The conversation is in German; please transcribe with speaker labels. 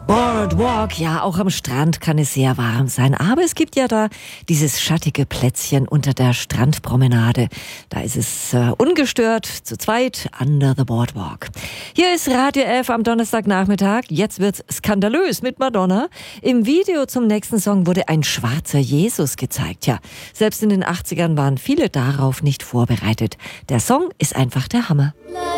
Speaker 1: Boardwalk, ja, auch am Strand kann es sehr warm sein. Aber es gibt ja da dieses schattige Plätzchen unter der Strandpromenade. Da ist es ungestört, zu zweit, under the Boardwalk. Hier ist Radio F am Donnerstagnachmittag. Jetzt wird's skandalös mit Madonna. Im Video zum nächsten Song wurde ein schwarzer Jesus gezeigt. Ja, selbst in den 80ern waren viele darauf nicht vorbereitet. Der Song ist einfach der Hammer.